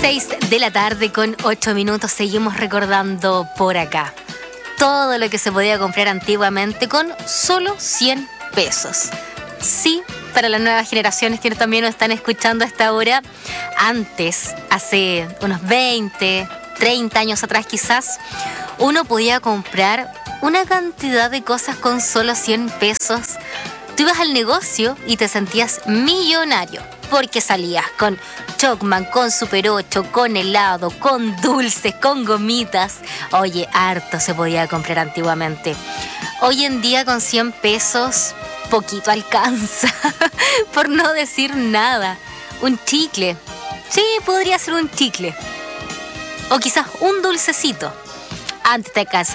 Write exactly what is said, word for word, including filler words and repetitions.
seis de la tarde con ocho minutos, seguimos recordando por acá todo lo que se podía comprar antiguamente con solo cien pesos. Sí, para las nuevas generaciones que también nos están escuchando a esta hora, antes, hace unos veinte, treinta años atrás quizás, uno podía comprar una cantidad de cosas con solo cien pesos. Tú ibas al negocio y te sentías millonario, porque salías con Chocman, con Super ocho, con helado, con dulces, con gomitas. Oye, harto se podía comprar antiguamente. Hoy en día con cien pesos, poquito alcanza, por no decir nada. Un chicle, sí, podría ser un chicle. O quizás un dulcecito. Antes te alcanza